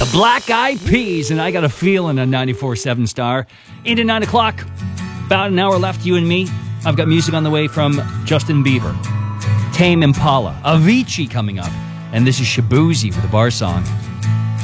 The Black Eyed Peas, and I got a feeling on 94.7 Star. Into 9 o'clock, about an hour left, you and me. I've got music on the way from Justin Bieber, Tame Impala, Avicii coming up, and this is Shabuzi with the bar song.